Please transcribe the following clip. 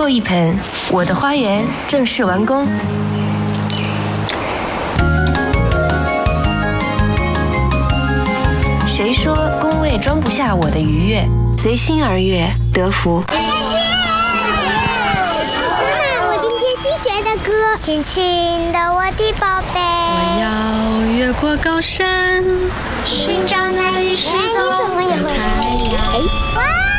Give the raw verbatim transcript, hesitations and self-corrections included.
后一盆，我的花园正式完工。谁说工位装不下我的愉悦？随心而悦，得福。 妈妈，我今天新学的歌，轻轻的我的宝贝。 我要越过高山，寻找那一失踪的太阳。 哇！